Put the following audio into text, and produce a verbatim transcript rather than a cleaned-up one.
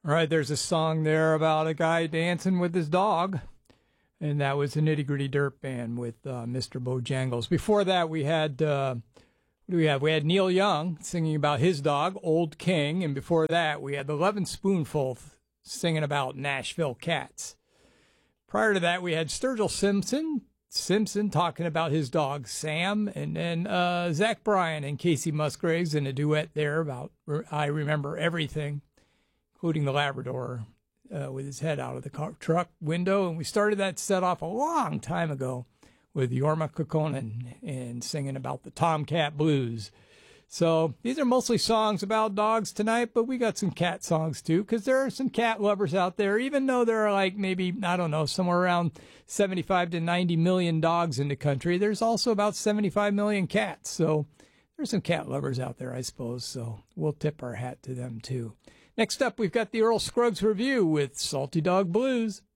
All right, there's a song there about a guy dancing with his dog, and that was the Nitty Gritty Dirt Band with uh, Mister Bojangles. Before that, we had, uh, what do we have? We had Neil Young singing about his dog, Old King, and before that, we had the Lovin' Spoonful singing about Nashville Cats. Prior to that, we had Sturgill Simpson, Simpson talking about his dog, Sam, and then uh, Zach Bryan and Casey Musgraves in a duet there about I Remember Everything, including the Labrador uh, with his head out of the car, truck window. And we started that set off a long time ago with Jorma Kaukonen and singing about the Tomcat Blues. So these are mostly songs about dogs tonight, but we got some cat songs too, because there are some cat lovers out there, even though there are like maybe, I don't know, somewhere around seventy-five to ninety million dogs in the country. There's also about seventy-five million cats. So there's some cat lovers out there, I suppose. So we'll tip our hat to them too. Next up, we've got the Earl Scruggs Review with Salty Dog Blues.